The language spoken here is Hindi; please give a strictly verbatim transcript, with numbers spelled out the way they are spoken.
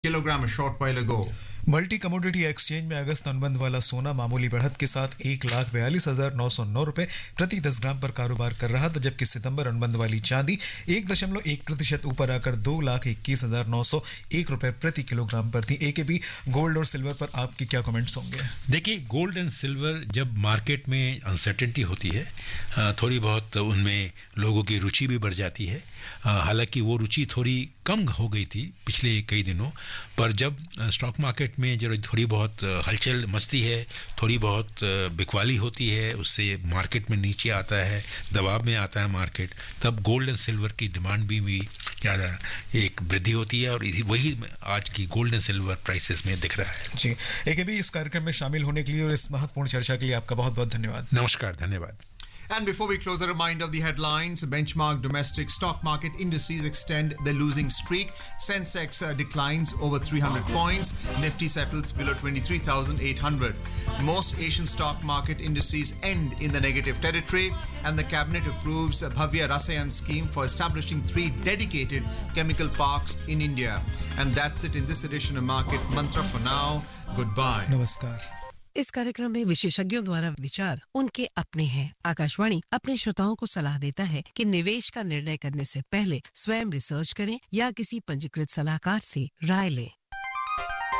kilogram a short while ago. Multi commodity exchange में अगस्त अनुबंध वाला सोना मामूली बढ़त के साथ एक लाख बयालीस हजार नौ सौ नौ रुपए प्रति दस ग्राम पर कारोबार कर रहा था, जबकि सितंबर अनुबंध वाली चांदी एक दशमलव एक प्रतिशत ऊपर आकर दो लाख इक्कीस हजार नौ सौ एक रुपए प्रति किलोग्राम पर थी। एकेबी गोल्ड और सिल्वर पर आपके क्या कमेंट्स होंगे? देखिए, गोल्ड एंड सिल्वर जब मार्केट में अनसर्टेनिटी होती है, थोड़ी बहुत उनमें लोगों की रुचि भी बढ़ जाती है। हालांकि वो रुचि थोड़ी कम हो गई थी पिछले कई दिनों, पर जब स्टॉक मार्केट में जो थोड़ी बहुत हलचल मचती है, थोड़ी बहुत बिकवाली होती है, उससे मार्केट में नीचे आता है, दबाव में आता है मार्केट, तब गोल्ड एंड सिल्वर की डिमांड भी, भी ज़्यादा एक वृद्धि होती है और इसी वही आज की गोल्ड एंड सिल्वर प्राइसेस में दिख रहा है। जी, एक भी इस कार्यक्रम में शामिल होने के लिए और इस महत्वपूर्ण चर्चा के लिए आपका बहुत बहुत धन्यवाद। नमस्कार, धन्यवाद। And before we close, a reminder of the headlines. Benchmark domestic stock market indices extend their losing streak. Sensex uh, declines over three hundred points. Nifty settles below twenty-three thousand eight hundred. Most Asian stock market indices end in the negative territory. And the cabinet approves a Bhavya Rasayan scheme for establishing three dedicated chemical parks in India. And that's it in this edition of Market Mantra. For now, goodbye. नमस्कार। इस कार्यक्रम में विशेषज्ञों द्वारा विचार उनके अपने हैं। आकाशवाणी अपने श्रोताओं को सलाह देता है कि निवेश का निर्णय करने से पहले स्वयं रिसर्च करें या किसी पंजीकृत सलाहकार से राय लें।